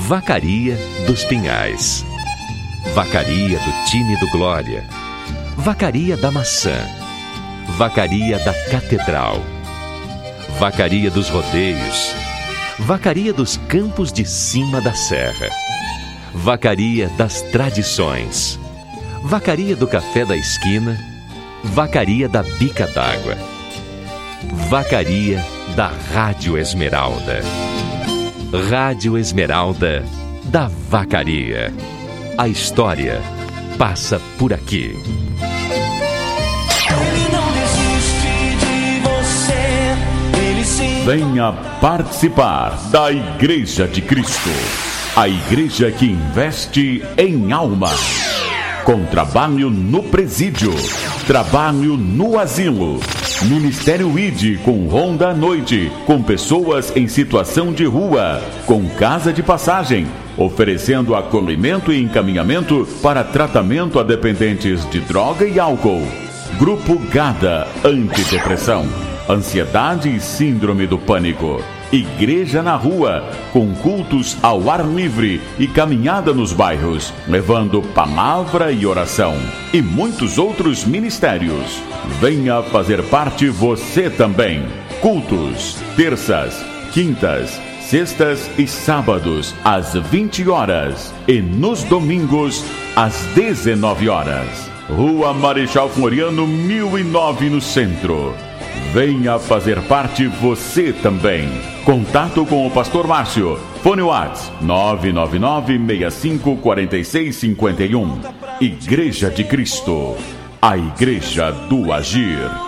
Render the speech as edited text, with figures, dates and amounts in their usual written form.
Vacaria dos Pinhais, Vacaria do time do Glória, Vacaria da Maçã, Vacaria da Catedral, Vacaria dos Rodeios, Vacaria dos Campos de Cima da Serra, Vacaria das Tradições, Vacaria do Café da Esquina, Vacaria da Bica d'Água, Vacaria da Rádio Esmeralda. Rádio Esmeralda da Vacaria. A história passa por aqui. Ele não desiste de você. Ele sim. Venha participar da Igreja de Cristo. A igreja que investe em alma. Com trabalho no presídio, trabalho no asilo, Ministério ID com ronda à noite, com pessoas em situação de rua, com casa de passagem, oferecendo acolhimento e encaminhamento para tratamento a dependentes de droga e álcool. Grupo GADA, antidepressão, ansiedade e síndrome do pânico. Igreja na rua, com cultos ao ar livre e caminhada nos bairros, levando palavra e oração, e muitos outros ministérios. Venha fazer parte você também. Cultos, terças, quintas, sextas e sábados, às 20 horas, e nos domingos, às 19 horas. Rua Marechal Floriano, 1009, no centro. Venha fazer parte você também. Contato com o Pastor Márcio. Fone WhatsApp 999-654651. Igreja de Cristo, a Igreja do Agir.